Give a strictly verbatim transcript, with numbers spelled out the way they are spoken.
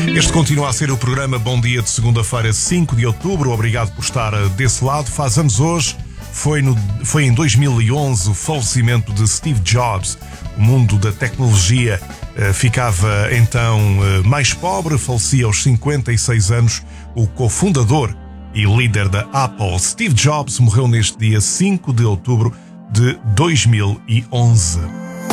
Este continua a ser o programa Bom Dia de segunda-feira, cinco de outubro. Obrigado por estar desse lado. Faz anos hoje. Foi, no, foi em dois mil e onze o falecimento de Steve Jobs. O mundo da tecnologia eh, ficava então eh, mais pobre. Falecia aos cinquenta e seis anos o cofundador e líder da Apple. Steve Jobs morreu neste dia cinco de outubro de dois mil e onze.